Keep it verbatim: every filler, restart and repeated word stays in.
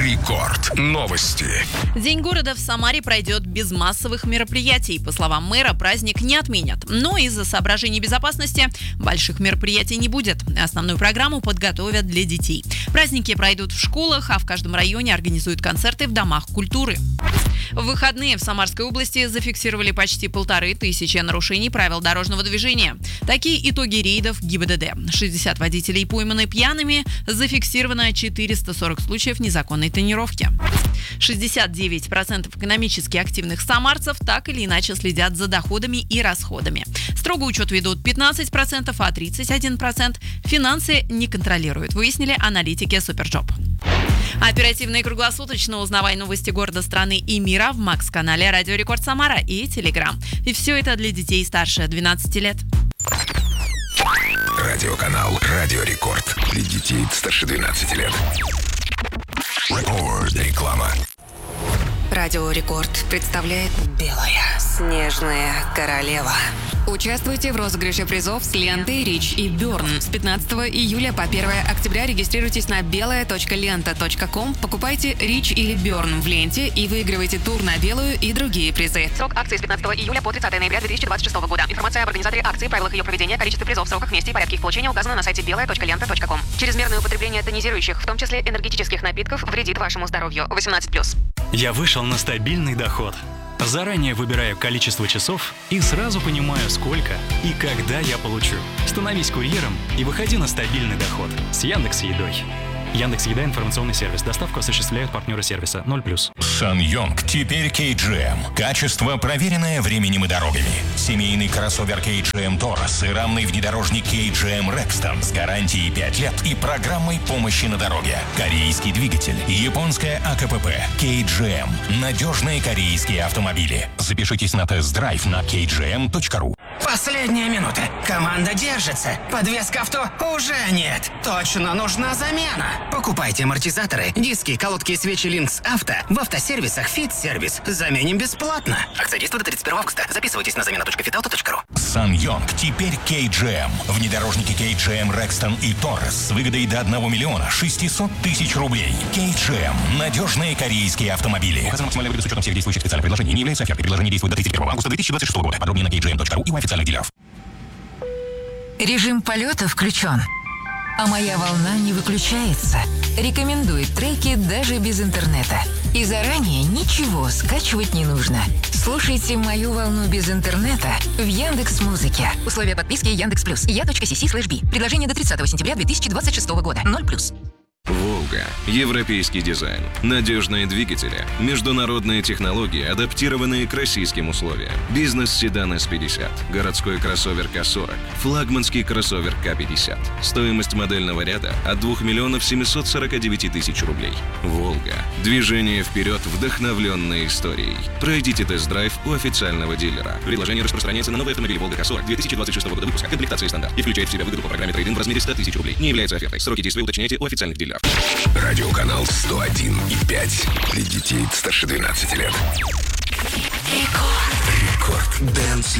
Рекорд. Новости. День города в Самаре пройдет без массовых мероприятий. По словам мэра, праздник не отменят. Но из-за соображений безопасности больших мероприятий не будет. Основную программу подготовят для детей. Праздники пройдут в школах, а в каждом районе организуют концерты в домах культуры. В выходные в Самарской области зафиксировали почти полторы тысячи нарушений правил дорожного движения. Такие итоги рейдов ГИБДД. шестьдесят водителей пойманы пьяными, зафиксировано четыреста сорок случаев незаконной тонировки. шестьдесят девять процентов экономически активных самарцев так или иначе следят за доходами и расходами. Строгий учет ведут пятнадцать процентов, а тридцать один процент финансы не контролируют, выяснили аналитики Суперджоп. Оперативно и круглосуточно узнавай новости города, страны и мира в Макс-канале Радио Рекорд Самара и Телеграм. И все это для детей старше двенадцати лет. Радиоканал Радио Рекорд. Для детей старше двенадцати лет. Рекорд. Реклама. Радио Рекорд представляет «Белая снежная королева». Участвуйте в розыгрыше призов с лентой Rich и Burn. С пятнадцатого июля по первое октября регистрируйтесь на белая точка лента точка ком, покупайте Rich или Burn в ленте и выигрывайте тур на белую и другие призы. Срок акции с пятнадцатого июля по тридцатое ноября две тысячи двадцать шестого года. Информация об организаторе акции, правилах ее проведения, количестве призов, сроках, месте и порядке их получения указана на сайте белая точка лента точка ком. Чрезмерное употребление тонизирующих, в том числе энергетических напитков, вредит вашему здоровью. восемнадцать плюс. Я вышел на стабильный доход. Заранее выбираю количество часов и сразу понимаю, сколько и когда я получу. Становись курьером и выходи на стабильный доход с Яндекс.Едой. Яндекс.Еда — информационный сервис. Доставку осуществляют партнеры сервиса ноль плюс. Саньонг теперь кей джи эм. Качество, проверенное временем и дорогами. Семейный кроссовер кей джи эм Taurus и рамный внедорожник кей джи эм Rexton с гарантией пять лет и программой помощи на дороге. Корейский двигатель, японская а ка пэ пэ, кей джи эм. Надежные корейские автомобили. Запишитесь на тест-драйв на кей джи эм точка ру. Последняя минута. Команда держится. Подвеска авто уже нет. Точно нужна замена. Покупайте амортизаторы, диски, колодки и свечи Линкс Авто в автосервисах Fit Service. Заменим бесплатно. Акция действует до тридцать первого августа. Записывайтесь на замена точка фитауто точка ру. Саньонг теперь кей джи эм. Внедорожники кей джи эм Rexton и Taurus с выгодой до одного миллиона шестисот тысяч рублей. кей джи эм. Надежные корейские автомобили. Указано максимальная выгода с учетом всех действующих специальных предложений. Не является офертой. Предложение действует до тридцать первого августа две тысячи двадцать шестого года. Подробнее на кей джи эм точка ру и у официальных дилеров. Режим полета включен. А моя волна не выключается. Рекомендует треки даже без интернета. И заранее ничего скачивать не нужно. Слушайте мою волну без интернета в Яндекс.Музыке. Условия подписки Яндекс.Плюс. я.си.си слэш би. Предложение до тридцатого сентября две тысячи двадцать шестого года. ноль плюс. Волга. Европейский дизайн. Надежные двигатели. Международные технологии, адаптированные к российским условиям. Бизнес-седан эс пятьдесят. Городской кроссовер ка сорок. Флагманский кроссовер ка пятьдесят. Стоимость модельного ряда от двух миллионов семисот сорока девяти тысяч рублей. Волга. Движение вперед, вдохновленное историей. Пройдите тест-драйв у официального дилера. Предложение распространяется на новый автомобиль Волга ка сорок две тысячи двадцать шестого года выпуска. Комплектация стандарт. И включает в себя выгоду по программе трейд-ин в размере ста тысяч рублей. Не является офертой. Сроки действия уточняйте у официальных дилеров. Радиоканал сто один и пять. Для детей старше двенадцати лет. Рекорд. Рекорд. Дэнс.